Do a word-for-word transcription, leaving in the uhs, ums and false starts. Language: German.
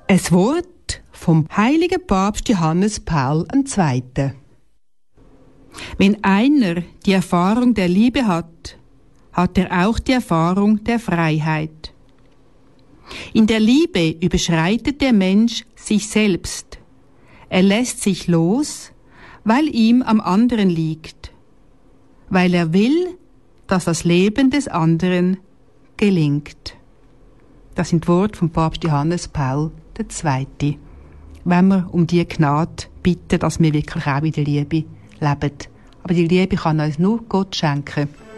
Ein Wort vom heiligen Papst Johannes Paul der Zweite. Wenn einer die Erfahrung der Liebe hat, hat er auch die Erfahrung der Freiheit. In der Liebe überschreitet der Mensch sich selbst. Er lässt sich los, weil ihm am anderen liegt, weil er will, dass das Leben des anderen gelingt. Das sind Worte vom Papst Johannes Paul der Zweite. Wenn wir um die Gnade bitten, dass wir wirklich auch in der Liebe leben. Aber die Liebe kann uns nur Gott schenken.